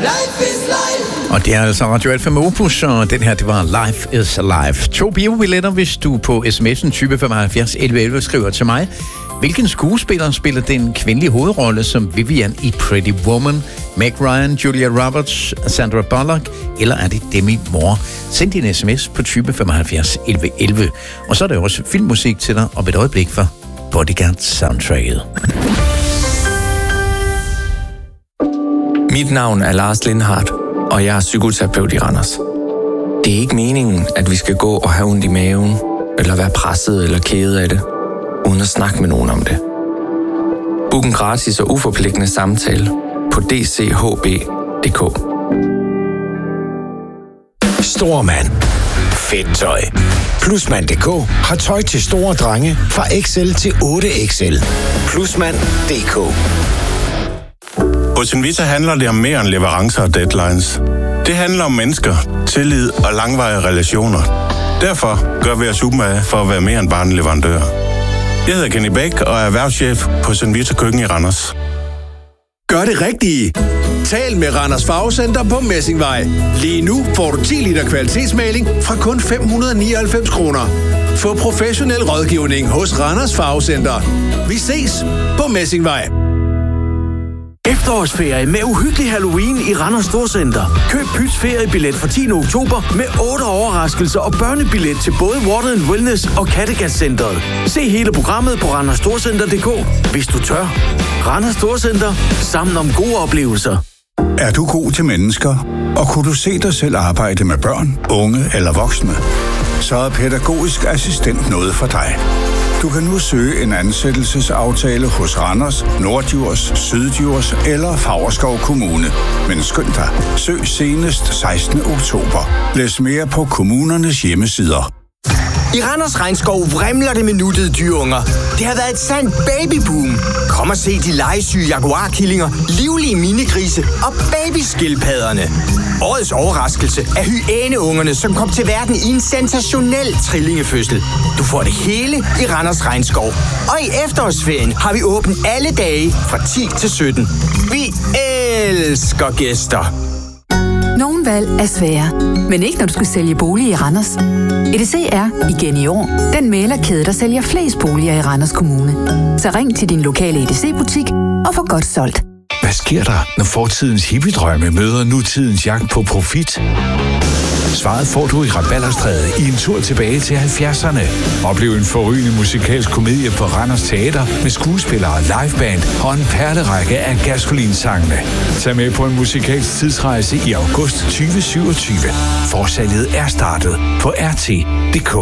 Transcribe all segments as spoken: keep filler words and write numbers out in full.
Og det er altså Radio Alfa med Opus, og den her, det var Life is Alive. To biobilletter, hvis du på sms'en tyve femoghalvfjerds elleve elleve skriver til mig. Hvilken skuespiller spiller den kvindelige hovedrolle som Vivian i Pretty Woman? Meg Ryan, Julia Roberts, Sandra Bullock, eller er det Demi Moore? Send din sms på tyve femoghalvfjerds elleve elleve. Og så er der også filmmusik til dig, og et øjeblik for Bodyguard-soundtracket. Mit navn er Lars Lindhardt, og jeg er psykoterapeut i Randers. Det er ikke meningen, at vi skal gå og have ondt i maven, eller være presset eller kede af det, uden at snakke med nogen om det. Book en gratis og uforpligtende samtale på d c h b punktum d k. Stormand. Fedt tøj. Plusmand punktum d k har tøj til store drenge fra X L til otte X L. Plusmand punktum d k. Hos Invita handler det om mere end leverancer og deadlines. Det handler om mennesker, tillid og langvarige relationer. Derfor gør vi os umage for at være mere end bare en leverandør. Jeg hedder Kenny Bæk og er erhvervschef på Invita Køkken i Randers. Gør det rigtige. Tal med Randers Farvecenter på Messingvej. Lige nu får du ti liter kvalitetsmaling fra kun fem hundrede nioghalvfems kroner. Få professionel rådgivning hos Randers Farvecenter. Vi ses på Messingvej. Efterårsferie med uhyggelig Halloween i Randers Storcenter. Køb Pyts feriebillet fra tiende oktober med otte overraskelser og børnebillet til både Water and Wellness og Kattegat Centeret. Se hele programmet på randers storcenter punktum d k, hvis du tør. Randers Storcenter. Sammen om gode oplevelser. Er du god til mennesker? Og kunne du se dig selv arbejde med børn, unge eller voksne? Så er pædagogisk assistent noget for dig. Du kan nu søge en ansættelsesaftale hos Randers, Norddjurs, Syddjurs eller Favrskov Kommune. Men skynd dig, søg senest sekstende oktober. Læs mere på kommunernes hjemmesider. I Randers Regnskov vrimler det med nuttede dyrunger. Det har været et sandt babyboom. Kom og se de legesyge jaguarkillinger, livlige minigrise og babyskildpadderne. Årets overraskelse er hyæneungerne, som kom til verden i en sensationel trillingefødsel. Du får det hele i Randers Regnskov. Og i efterårsferien har vi åbent alle dage fra ti til sytten. Vi elsker gæster. Nogle valg er svære, men ikke når du skal sælge bolig i Randers. E D C er, igen i år, den mæglerkæde, der sælger flest boliger i Randers Kommune. Så ring til din lokale E D C-butik og få godt solgt. Hvad sker der, når fortidens hippiedrømme møder nutidens jagt på profit? Svaret får du i Rabalderstræde i en tur tilbage til halvfjerdserne. Oplev en forrygende musikalsk komedie på Randers Teater med skuespillere, liveband og en perlerække af Gasolin-sangene. Tag med på en musikalsk tidsrejse i august tyve syvogtyve. Forsalget er startet på r t punktum d k.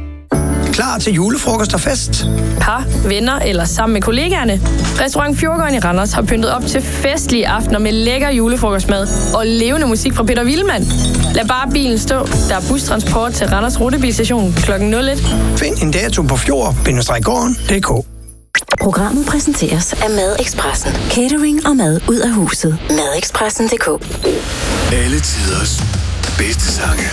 Klar til julefrokost og fest? Par, venner eller sammen med kollegaerne? Restaurant Fjordgården i Randers har pyntet op til festlige aftener med lækker julefrokostmad og levende musik fra Peter Wilman. Lad bare bilen stå. Der er bustransport til Randers Rutebilstation klokken nul et. Find en dato på fjord bindestreg gården punktum d k. Programmet præsenteres af Madekspressen. Catering og mad ud af huset. Madekspressen punktum d k. Alle tiders bedste sange.